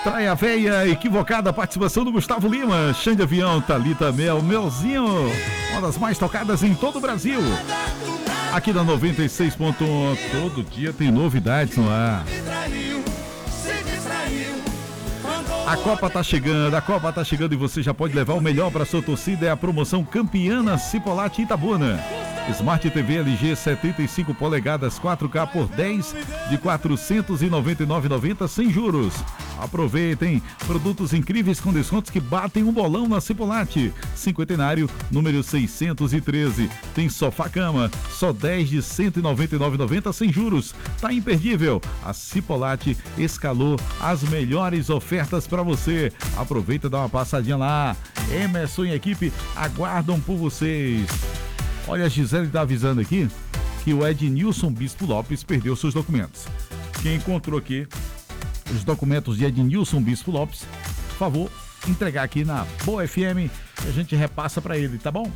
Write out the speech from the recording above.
Trai a Veia, equivocada, participação do Gustavo Lima, Xande Avião, Thalita Mel, Melzinho, uma das mais tocadas em todo o Brasil. Aqui na 96.1, todo dia tem novidades no ar. A Copa tá chegando e você já pode levar o melhor para sua torcida. É a promoção Campeã Cipolate Itabuna. Smart TV LG 75 polegadas 4K por 10 de R$ 499,90 sem juros. Aproveitem, produtos incríveis com descontos que batem um bolão na Cipolate. Cinquentenário, número 613. Tem sofá-cama, só 10 de R$ 199,90 sem juros. Tá imperdível. A Cipolate escalou as melhores ofertas para você. Aproveita e dá uma passadinha lá. Emerson e equipe aguardam por vocês. Olha, a Gisele está avisando aqui que o Ednilson Bispo Lopes perdeu seus documentos. Quem encontrou aqui os documentos de Ednilson Bispo Lopes, por favor, entregar aqui na Boa FM, que a gente repassa para ele, tá bom?